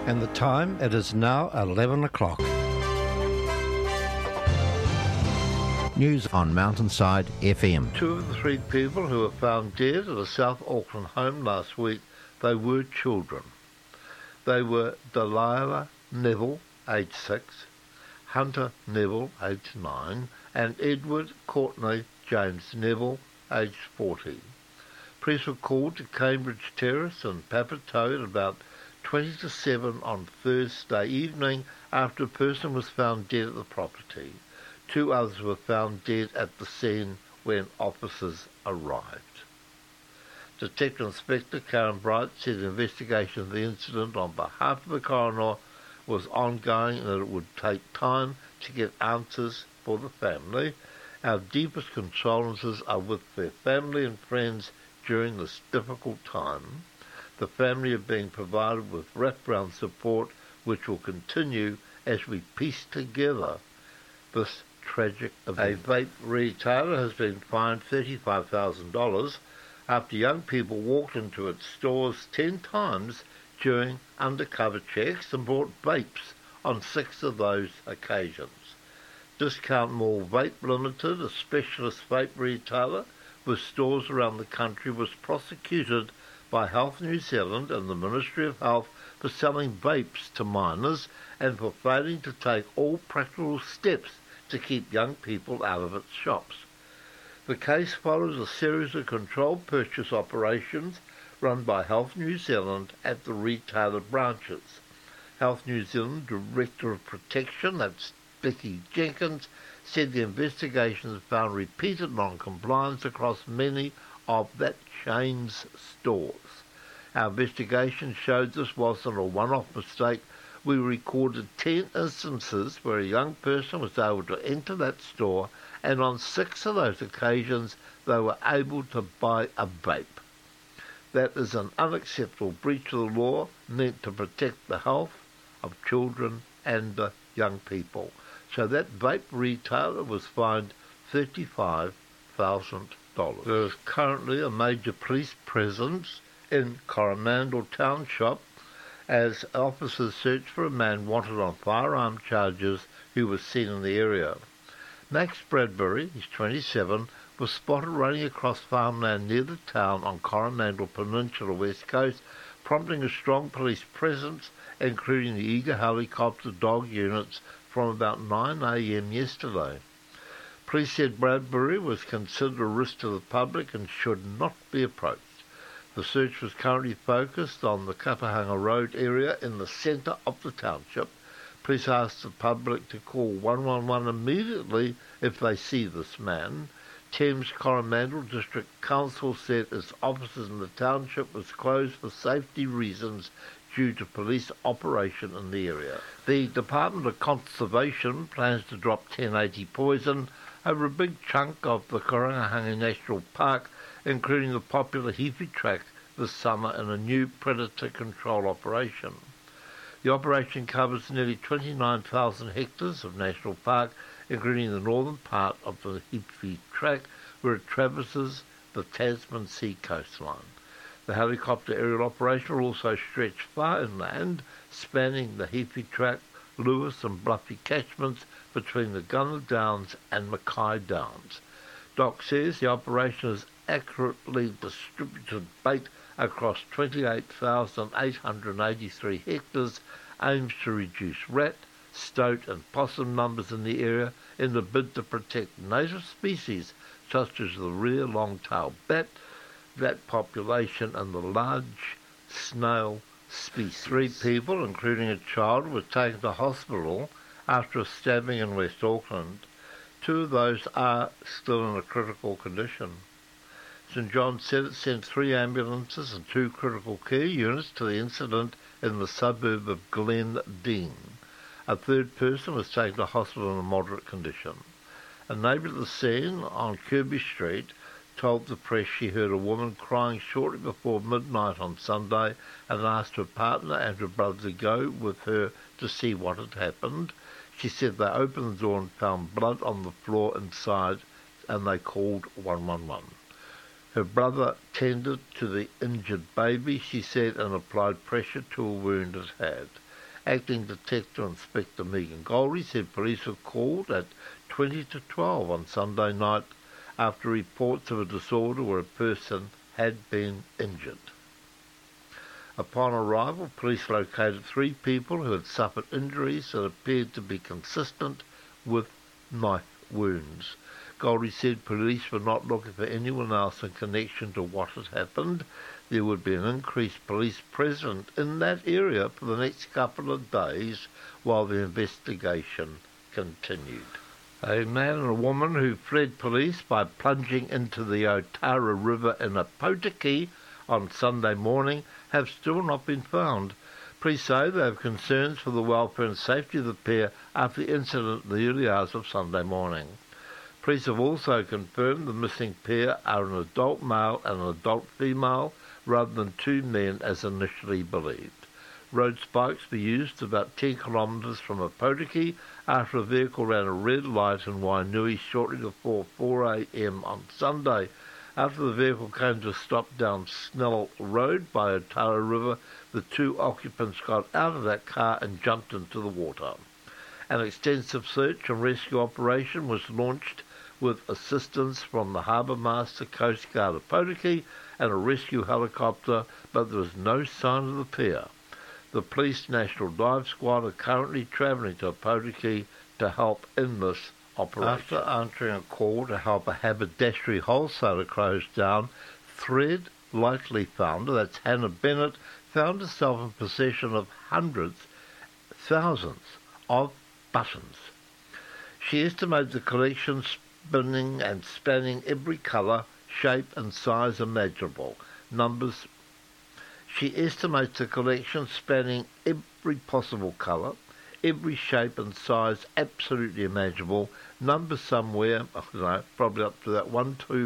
And the time, it is now 11 o'clock. News on Mountainside FM. 2 of the 3 people who were found dead at a South Auckland home last week, they were children. They were Delilah Neville, aged 6, Hunter Neville, aged 9, and Edward Courtney James Neville, aged 40. Police were called to Cambridge Terrace in Papatoetoe at about 20 to 7 on Thursday evening after a person was found dead at the property. 2 others were found dead at the scene when officers arrived. Detective Inspector Karen Bright said the investigation of the incident on behalf of the coroner was ongoing and that it would take time to get answers for the family. Our deepest condolences are with their family and friends during this difficult time. The family are being provided with wraparound support which will continue as we piece together this tragic event. A vape retailer has been fined $35,000 after young people walked into its stores 10 times during undercover checks and bought vapes on 6 of those occasions. Discount Mall Vape Limited, a specialist vape retailer with stores around the country, was prosecuted by Health New Zealand and the Ministry of Health for selling vapes to minors and for failing to take all practical steps to keep young people out of its shops. The case follows a series of controlled purchase operations run by Health New Zealand at the retailer branches. Health New Zealand Director of Protection, that's Vicky Jenkins, said the investigations found repeated non-compliance across many of that chain's stores. Our investigation showed this wasn't a one-off mistake. We recorded 10 instances where a young person was able to enter that store, and on 6 of those occasions they were able to buy a vape. That is an unacceptable breach of the law meant to protect the health of children and young people. So that vape retailer was fined $35,000. There is currently a major police presence in Coromandel Township as officers search for a man wanted on firearm charges who was seen in the area. Max Bradbury, he's 27, was spotted running across farmland near the town on Coromandel Peninsula west coast, prompting a strong police presence, including the Eager helicopter dog units, from about 9 a.m. yesterday. Police said Bradbury was considered a risk to the public and should not be approached. The search was currently focused on the Kapahanga Road area in the centre of the township. Police asked the public to call 111 immediately if they see this man. Thames Coromandel District Council said its offices in the township was closed for safety reasons due to police operation in the area. The Department of Conservation plans to drop 1080 poison over a big chunk of the Karangahangi National Park, including the popular Hiwhi Track this summer in a new predator control operation. The operation covers nearly 29,000 hectares of national park, including the northern part of the Hiwhi Track, where it traverses the Tasman Sea coastline. The helicopter aerial operation will also stretch far inland, spanning the Hiwhi Track, Lewis and Bluffy catchments between the Gunner Downs and Mackay Downs. DOC says the operation has accurately distributed bait across 28,883 hectares, aims to reduce rat, stoat and possum numbers in the area in the bid to protect native species such as the rare long-tailed bat, that population and the large snail species. 3 people, including a child, were taken to hospital after a stabbing in West Auckland. 2 of those are still in a critical condition. St John said it sent 3 ambulances and 2 critical care units to the incident in the suburb of Glendean. A 3rd person was taken to hospital in a moderate condition. A neighbour at the scene on Kirby Street told the press she heard a woman crying shortly before midnight on Sunday and asked her partner and her brother to go with her to see what had happened. She said they opened the door and found blood on the floor inside, and they called 111. Her brother tended to the injured baby, she said, and applied pressure to a wound it had. Acting Detective Inspector Megan Goldie said police were called at 20 to 12 on Sunday night after reports of a disorder where a person had been injured. Upon arrival, police located 3 people who had suffered injuries that appeared to be consistent with knife wounds. Goldie said police were not looking for anyone else in connection to what had happened. There would be an increased police presence in that area for the next couple of days while the investigation continued. A man and a woman who fled police by plunging into the Otara River in Opotiki on Sunday morning have still not been found. Police say they have concerns for the welfare and safety of the pair after the incident in the early hours of Sunday morning. Police have also confirmed the missing pair are an adult male and an adult female rather than 2 men as initially believed. Road spikes were used about 10 kilometres from Opotiki after a vehicle ran a red light in Wainui shortly before 4 a.m. on Sunday. After the vehicle came to a stop down Snell Road by Otara River, the 2 occupants got out of that car and jumped into the water. An extensive search and rescue operation was launched with assistance from the Harbour Master, Coast Guard of Opotiki and a rescue helicopter, but there was no sign of the pair. The Police National Dive Squad are currently travelling to Opotiki to help in this operation. After answering a call to help a haberdashery wholesaler close down, Thread Lightly founder, that's Hannah Bennett, found herself in possession of thousands of buttons. She estimated the collection spinning and spanning every colour, shape and size imaginable. She estimates the collection spanning every possible colour, every shape and size absolutely imaginable, numbers somewhere, I don't know, probably up to that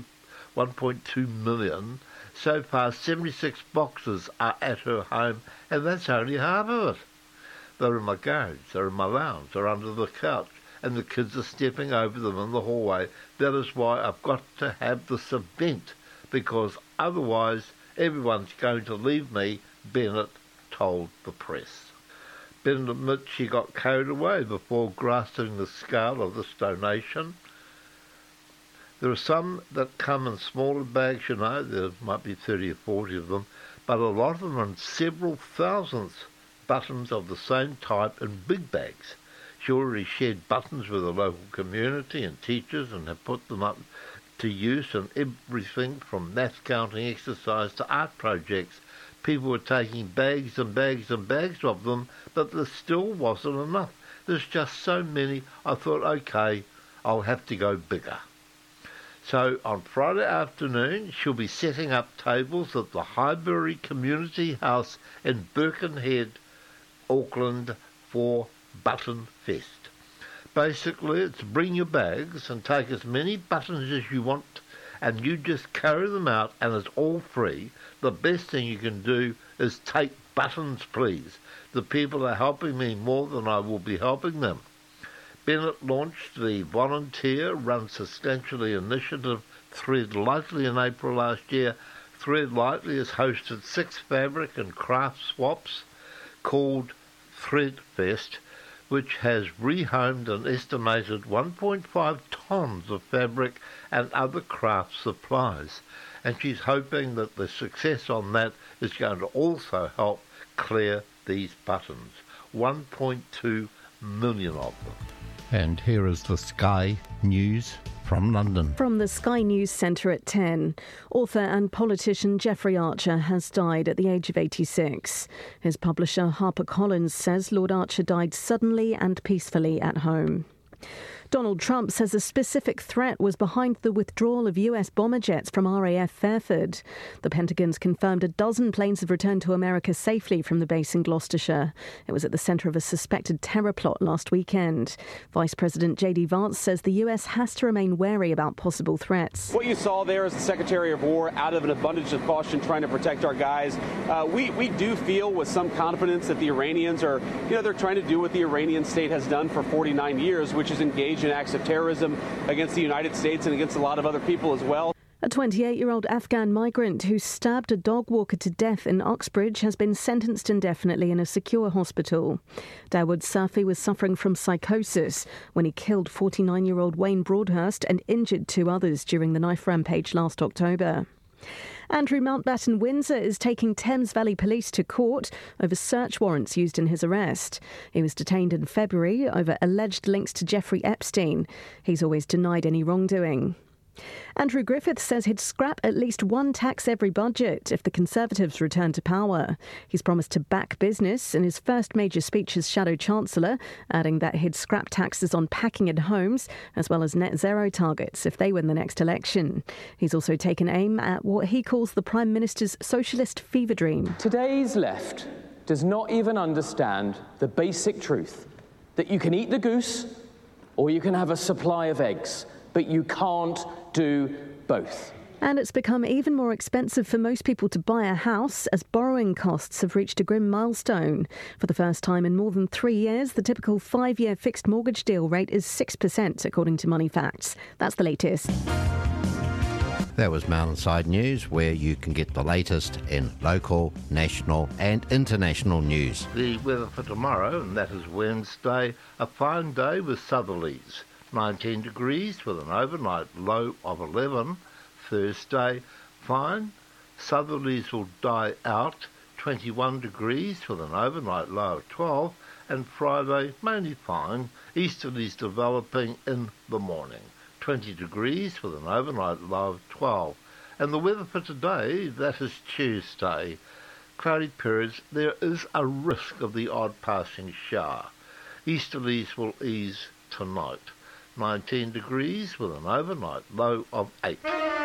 1.2 million. So far, 76 boxes are at her home, and that's only half of it. They're in my garage, they're in my lounge, they're under the couch, and the kids are stepping over them in the hallway. That is why I've got to have this event, because otherwise everyone's going to leave me, Bennett told the press. Bennett admits she got carried away before grasping the scale of this donation. There are some that come in smaller bags, there might be 30 or 40 of them, but a lot of them are in several thousand buttons of the same type in big bags. She already shared buttons with the local community and teachers and have put them up to use in everything from math counting exercise to art projects. People were taking bags and bags and bags of them, but there still wasn't enough. There's just so many, I thought, okay, I'll have to go bigger. So on Friday afternoon, she'll be setting up tables at the Highbury Community House in Birkenhead, Auckland, for Button Fest. Basically, it's bring your bags and take as many buttons as you want, and you just carry them out, and it's all free. The best thing you can do is take buttons, please. The people are helping me more than I will be helping them. Bennett launched the volunteer-run substantially initiative Thread Lightly in April last year. Thread Lightly has hosted 6 fabric and craft swaps called Thread Fest, which has rehomed an estimated 1.5 tonnes of fabric and other craft supplies. And she's hoping that the success on that is going to also help clear these buttons. 1.2 million of them. And here is the Sky News from London. From the Sky News Centre at 10, author and politician Jeffrey Archer has died at the age of 86. His publisher HarperCollins says Lord Archer died suddenly and peacefully at home. Donald Trump says a specific threat was behind the withdrawal of US bomber jets from RAF Fairford. The Pentagon's confirmed a dozen planes have returned to America safely from the base in Gloucestershire. It was at the centre of a suspected terror plot last weekend. Vice President J.D. Vance says the US has to remain wary about possible threats. What you saw there is the Secretary of War, out of an abundance of caution, trying to protect our guys. We do feel with some confidence that the Iranians are, they're trying to do what the Iranian state has done for 49 years, which is engage in acts of terrorism against the United States and against a lot of other people as well. A 28-year-old Afghan migrant who stabbed a dog walker to death in Uxbridge has been sentenced indefinitely in a secure hospital. Dawood Safi was suffering from psychosis when he killed 49-year-old Wayne Broadhurst and injured 2 others during the knife rampage last October. Andrew Mountbatten-Windsor is taking Thames Valley Police to court over search warrants used in his arrest. He was detained in February over alleged links to Jeffrey Epstein. He's always denied any wrongdoing. Andrew Griffiths says he'd scrap at least one tax every budget if the Conservatives return to power. He's promised to back business in his first major speech as Shadow Chancellor, adding that he'd scrap taxes on packing in homes as well as net zero targets if they win the next election. He's also taken aim at what he calls the Prime Minister's socialist fever dream. Today's left does not even understand the basic truth that you can eat the goose or you can have a supply of eggs, but you can't do both. And it's become even more expensive for most people to buy a house as borrowing costs have reached a grim milestone. For the first time in more than 3 years, the typical 5-year fixed mortgage deal rate is 6%, according to Money Facts. That's the latest. That was Mountainside News, where you can get the latest in local, national and international news. The weather for tomorrow, and that is Wednesday, a fine day with southerlies. 19 degrees with an overnight low of 11. Thursday, fine. Southerlies will die out. 21 degrees with an overnight low of 12. And Friday, mainly fine. Easterlies developing in the morning. 20 degrees with an overnight low of 12. And the weather for today, that is Tuesday. Cloudy periods, there is a risk of the odd passing shower. Easterlies will ease tonight. 19 degrees with an overnight low of 8.